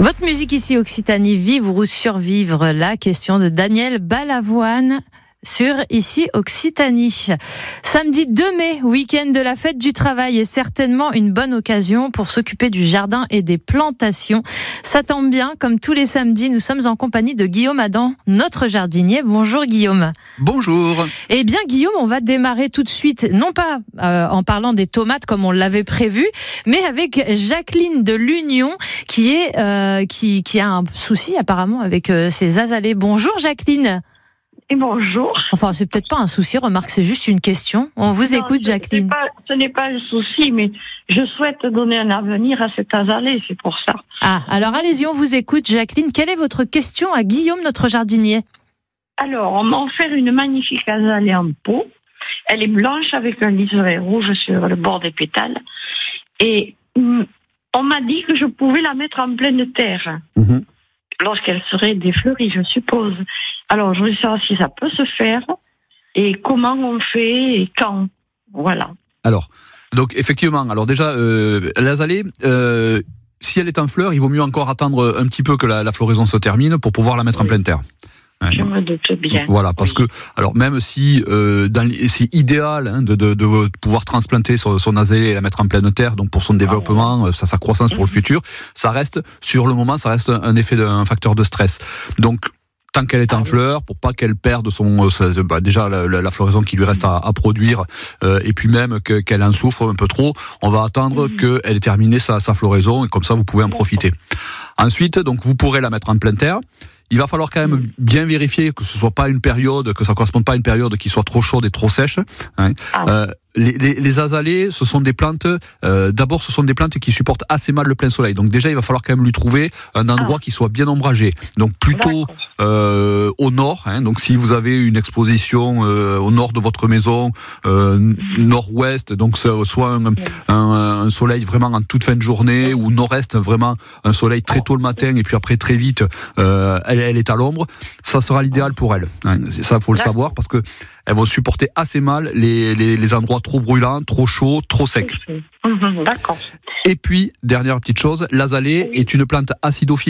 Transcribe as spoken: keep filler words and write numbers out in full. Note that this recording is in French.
Votre musique ici Occitanie, vivre ou survivre, la question de Daniel Balavoine sur ici Occitanie. Samedi deux mai, week-end de la fête du travail est certainement une bonne occasion pour s'occuper du jardin et des plantations. Ça tombe bien, comme tous les samedis, nous sommes en compagnie de Guillaume Adam, notre jardinier. Bonjour Guillaume. Bonjour. Eh bien Guillaume, on va démarrer tout de suite, non pas euh, en parlant des tomates comme on l'avait prévu, mais avec Jacqueline de l'Union qui est euh, qui qui a un souci apparemment avec euh, ses azalées. Bonjour Jacqueline. Et bonjour. Enfin, c'est peut-être pas un souci, remarque, c'est juste une question. On vous non, écoute, ce, Jacqueline. Pas, ce n'est pas un souci, mais je souhaite donner un avenir à cet azalée, c'est pour ça. Ah, alors allez-y, on vous écoute, Jacqueline. Quelle est votre question à Guillaume, notre jardinier ? Alors, on m'a offert une magnifique azalée en pot. Elle est blanche avec un liseré rouge sur le bord des pétales. Et mm, on m'a dit que je pouvais la mettre en pleine terre. Mm-hmm. Lorsqu'elle serait défleurie, je suppose. Alors, je voulais savoir si ça peut se faire et comment on fait et quand. Voilà. Alors, donc effectivement, alors déjà, euh, l'azalée, euh, si elle est en fleur, il vaut mieux encore attendre un petit peu que la, la floraison se termine pour pouvoir la mettre oui. en pleine terre. Je me doute bien. Voilà, parce oui. que, alors même si euh, dans, c'est idéal hein, de, de, de pouvoir transplanter son, son azalée et la mettre en pleine terre, donc pour son développement, ah, ouais. sa, sa croissance pour mmh. le futur, ça reste, sur le moment, ça reste un effet, de, un facteur de stress. Donc, tant qu'elle est en ah, fleur, pour pas qu'elle perde son, euh, bah, déjà la, la, la floraison qui lui reste à, à produire, euh, et puis même que, qu'elle en souffre un peu trop, on va attendre mmh. qu'elle ait terminé sa, sa floraison, et comme ça vous pouvez en profiter. Ensuite, donc vous pourrez la mettre en pleine terre. Il va falloir quand même bien vérifier que ce soit pas une période, que ça corresponde pas à une période qui soit trop chaude et trop sèche. Hein. Ah oui. euh, les, les, les azalées, ce sont des plantes. Euh, d'abord, ce sont des plantes qui supportent assez mal le plein soleil. Donc déjà, il va falloir quand même lui trouver un endroit ah. qui soit bien ombragé. Donc plutôt euh, au nord. Hein. Donc si vous avez une exposition euh, au nord de votre maison, euh, nord-ouest, donc soit un, un, un soleil vraiment en toute fin de journée, ou nord-est vraiment un soleil très tôt le matin et puis après très vite, euh, elle, elle est à l'ombre. Ça sera l'idéal pour elle. Hein. Ça, faut le savoir parce que elles vont supporter assez mal les, les, les endroits trop brûlants, trop chauds, trop secs. Mmh, d'accord. Et puis, dernière petite chose, l'azalée oui. est une plante acidophile.